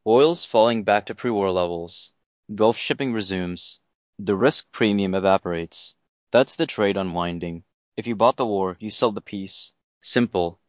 Oil's falling back to pre-war levels. Gulf shipping resumes. The risk premium evaporates. That's the trade unwinding. If you bought the war, you sell the peace. Simple.